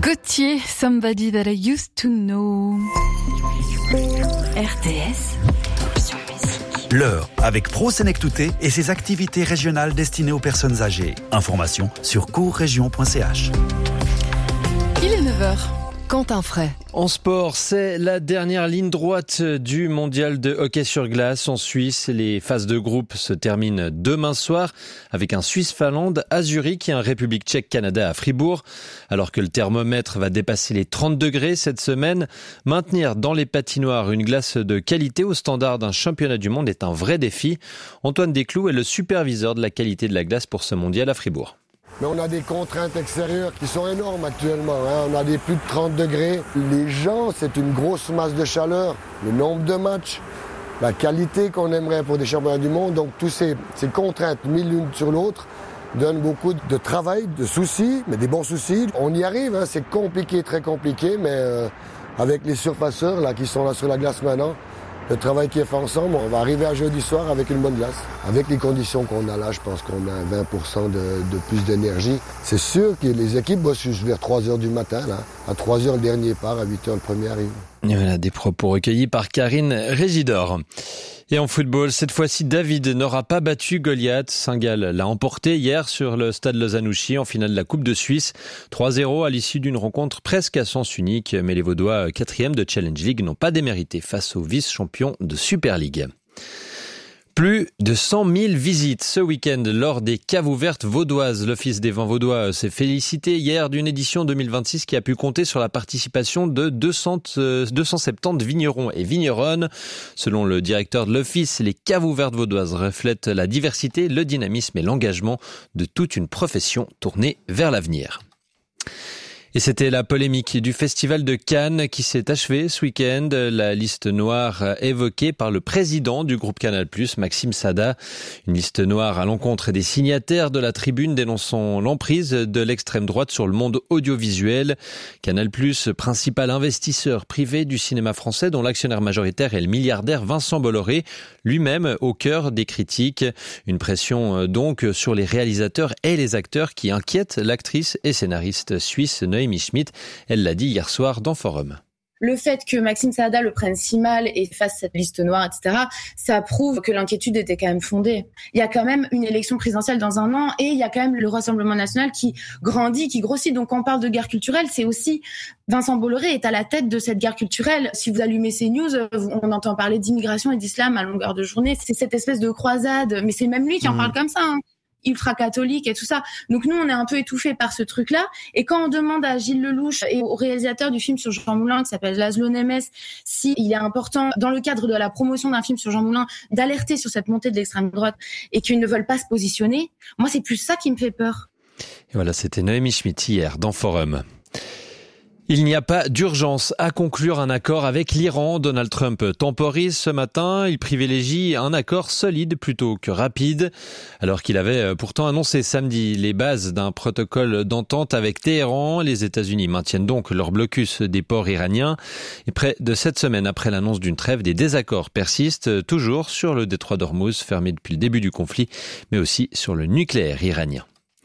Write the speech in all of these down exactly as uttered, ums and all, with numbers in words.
Gauthier, Somebody That I Used to Know. R T S, option musique. L'heure avec Pro Sénectouté et ses activités régionales destinées aux personnes âgées. Information sur courrégion point c h. Il est neuf heures. Quentin Fray. En sport, c'est la dernière ligne droite du mondial de hockey sur glace en Suisse. Les phases de groupe se terminent demain soir avec un Suisse-Finlande à Zurich et un République tchèque-Canada à Fribourg. Alors que le thermomètre va dépasser les trente degrés cette semaine, maintenir dans les patinoires une glace de qualité au standard d'un championnat du monde est un vrai défi. Antoine Desclous est le superviseur de la qualité de la glace pour ce mondial à Fribourg. Mais on a des contraintes extérieures qui sont énormes actuellement. Hein. On a des plus de trente degrés. Les gens, c'est une grosse masse de chaleur. Le nombre de matchs, la qualité qu'on aimerait pour des championnats du monde. Donc, toutes ces, ces contraintes mises l'une sur l'autre donnent beaucoup de travail, de soucis, mais des bons soucis. On y arrive, hein. C'est compliqué, très compliqué, mais euh, avec les surpasseurs là, qui sont là sur la glace maintenant, le travail qui est fait ensemble, on va arriver à jeudi soir avec une bonne glace. Avec les conditions qu'on a là, je pense qu'on a vingt pour cent de, de plus d'énergie. C'est sûr que les équipes bossent vers trois heures du matin. Là. À trois heures, le dernier part, à huit heures, le premier arrive. Et voilà, des propos recueillis par Karine Régidor. Et en football, cette fois-ci, David n'aura pas battu Goliath. Saint-Gall l'a emporté hier sur le stade Lozanouchi en finale de la Coupe de Suisse. trois zéro à l'issue d'une rencontre presque à sens unique. Mais les Vaudois, quatrième de Challenge League, n'ont pas démérité face aux vice-champions de Super League. Plus de cent mille visites ce week-end lors des caves ouvertes vaudoises. L'Office des vins vaudois s'est félicité hier d'une édition deux mille vingt-six qui a pu compter sur la participation de deux cents, deux cent soixante-dix vignerons et vigneronnes. Selon le directeur de l'Office, les caves ouvertes vaudoises reflètent la diversité, le dynamisme et l'engagement de toute une profession tournée vers l'avenir. Et c'était la polémique du Festival de Cannes qui s'est achevée ce week-end. La liste noire évoquée par le président du groupe Canal+, Maxime Sada. Une liste noire à l'encontre des signataires de la tribune dénonçant l'emprise de l'extrême droite sur le monde audiovisuel. Canal+, principal investisseur privé du cinéma français dont l'actionnaire majoritaire est le milliardaire Vincent Bolloré, lui-même au cœur des critiques. Une pression donc sur les réalisateurs et les acteurs qui inquiète l'actrice et scénariste suisse Noémie Schmidt. Elle l'a dit hier soir dans Forum. Le fait que Maxime Sada le prenne si mal et fasse cette liste noire, et cetera, ça prouve que l'inquiétude était quand même fondée. Il y a quand même une élection présidentielle dans un an et il y a quand même le Rassemblement national qui grandit, qui grossit. Donc quand on parle de guerre culturelle, c'est aussi Vincent Bolloré est à la tête de cette guerre culturelle. Si vous allumez ces news, on entend parler d'immigration et d'islam à longueur de journée. C'est cette espèce de croisade, mais c'est même lui qui en mmh. parle comme ça, hein. Ultra-catholique et tout ça. Donc nous, on est un peu étouffés par ce truc-là. Et quand on demande à Gilles Lelouch et au réalisateur du film sur Jean Moulin, qui s'appelle Laszlo Nemes, s'il est important, dans le cadre de la promotion d'un film sur Jean Moulin, d'alerter sur cette montée de l'extrême droite et qu'ils ne veulent pas se positionner, moi, c'est plus ça qui me fait peur. Et voilà, c'était Noémie Schmidt hier dans Forum. Il n'y a pas d'urgence à conclure un accord avec l'Iran. Donald Trump temporise ce matin. Il privilégie un accord solide plutôt que rapide. Alors qu'il avait pourtant annoncé samedi les bases d'un protocole d'entente avec Téhéran. Les États-Unis maintiennent donc leur blocus des ports iraniens. Et près de sept semaines après l'annonce d'une trêve, des désaccords persistent toujours sur le détroit d'Ormuz, fermé depuis le début du conflit, mais aussi sur le nucléaire iranien.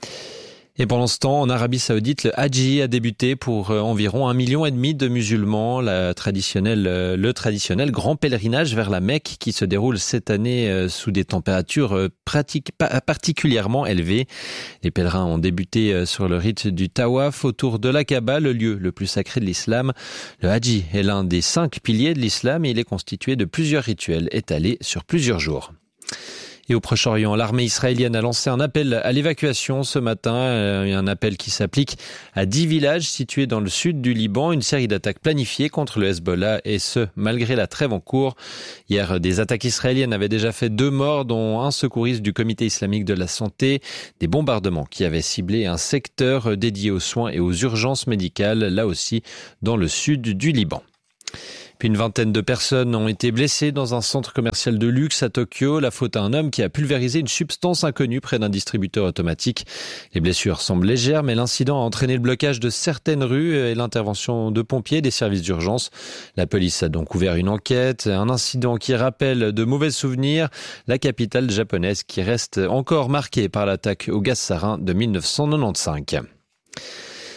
Et pendant ce temps, en Arabie Saoudite, le Hajj a débuté pour environ un million et demi de musulmans. La traditionnelle, le traditionnel grand pèlerinage vers la Mecque qui se déroule cette année sous des températures pratiques, particulièrement élevées. Les pèlerins ont débuté sur le rite du Tawaf autour de la Kaaba, le lieu le plus sacré de l'islam. Le Hajj est l'un des cinq piliers de l'islam et il est constitué de plusieurs rituels étalés sur plusieurs jours. Et au Proche-Orient, l'armée israélienne a lancé un appel à l'évacuation ce matin, un appel qui s'applique à dix villages situés dans le sud du Liban, une série d'attaques planifiées contre le Hezbollah et ce, malgré la trêve en cours. Hier, des attaques israéliennes avaient déjà fait deux morts, dont un secouriste du Comité islamique de la santé, des bombardements qui avaient ciblé un secteur dédié aux soins et aux urgences médicales, là aussi dans le sud du Liban. Puis une vingtaine de personnes ont été blessées dans un centre commercial de luxe à Tokyo. La faute à un homme qui a pulvérisé une substance inconnue près d'un distributeur automatique. Les blessures semblent légères, mais l'incident a entraîné le blocage de certaines rues et l'intervention de pompiers et des services d'urgence. La police a donc ouvert une enquête. Un incident qui rappelle de mauvais souvenirs. La capitale japonaise qui reste encore marquée par l'attaque au gaz sarin de mille neuf cent quatre-vingt-quinze.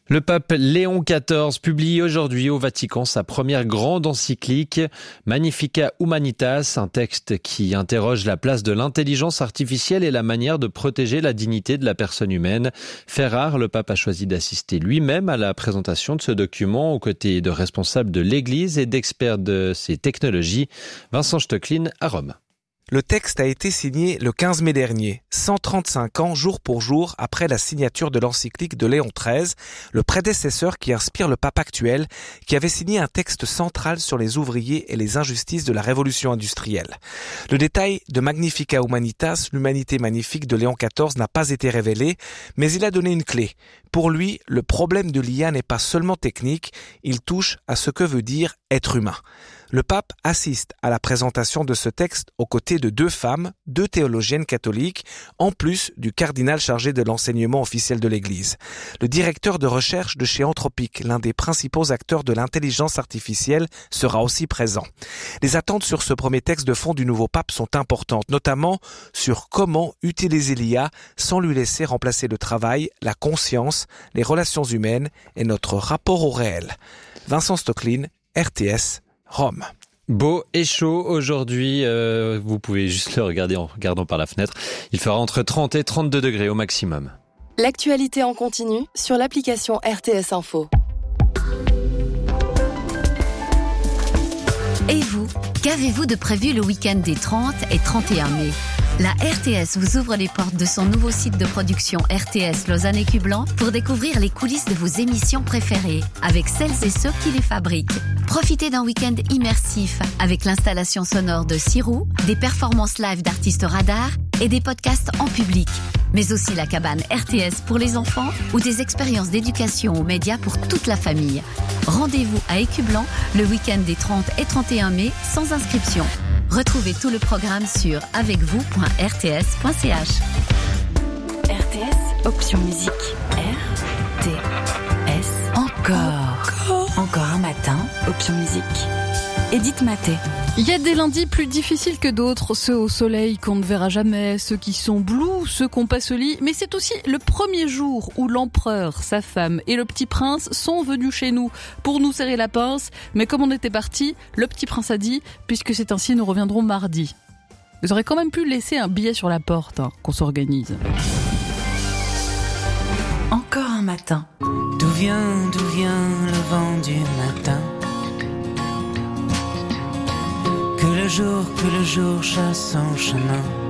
Le pape Léon quatorze publie aujourd'hui au Vatican sa première grande encyclique Magnificat Humanitas, un texte qui interroge la place de l'intelligence artificielle et la manière de protéger la dignité de la personne humaine. Fait rare, le pape a choisi d'assister lui-même à la présentation de ce document aux côtés de responsables de l'Église et d'experts de ces technologies. Vincent Stöcklin à Rome. Le texte a été signé le quinze mai dernier, cent trente-cinq ans jour pour jour après la signature de l'encyclique de Léon treize, le prédécesseur qui inspire le pape actuel, qui avait signé un texte central sur les ouvriers et les injustices de la révolution industrielle. Le détail de Magnificat Humanitas, l'humanité magnifique de Léon quatorze, n'a pas été révélé, mais il a donné une clé. Pour lui, le problème de l'I A n'est pas seulement technique, il touche à ce que veut dire être humain. Le pape assiste à la présentation de ce texte aux côtés de deux femmes, deux théologiennes catholiques, en plus du cardinal chargé de l'enseignement officiel de l'Église. Le directeur de recherche de chez Anthropic, l'un des principaux acteurs de l'intelligence artificielle, sera aussi présent. Les attentes sur ce premier texte de fond du nouveau pape sont importantes, notamment sur comment utiliser l'I A sans lui laisser remplacer le travail, la conscience, les relations humaines et notre rapport au réel. Vincent Stöcklin, R T S, Rome. Beau et chaud aujourd'hui, euh, vous pouvez juste le regarder en regardant par la fenêtre. Il fera entre trente et trente-deux degrés au maximum. L'actualité en continu sur l'application R T S Info. Et vous, qu'avez-vous de prévu le week-end des trente et trente et un mai ? La R T S vous ouvre les portes de son nouveau site de production R T S Lausanne et Cublan pour découvrir les coulisses de vos émissions préférées avec celles et ceux qui les fabriquent. Profitez d'un week-end immersif avec l'installation sonore de Sirou, des performances live d'artistes radars et des podcasts en public. Mais aussi la cabane R T S pour les enfants ou des expériences d'éducation aux médias pour toute la famille. Rendez-vous à Écublan le week-end des trente et trente et un mai sans inscription. Retrouvez tout le programme sur avec vous point r t s point c h. R T S, option musique. R T S. Encore. Encore. Encore un matin, option musique. Edith Maté. Il y a des lundis plus difficiles que d'autres, ceux au soleil qu'on ne verra jamais, ceux qui sont blous, ceux qu'on passe au lit, mais c'est aussi le premier jour où l'empereur, sa femme et le petit prince sont venus chez nous pour nous serrer la pince, mais comme on était parti, le petit prince a dit, puisque c'est ainsi nous reviendrons mardi. Vous aurez quand même pu laisser un billet sur la porte, hein, qu'on s'organise. Encore un matin. D'où vient, d'où vient le vent du matin ? Que le jour, que le jour chasse son chemin.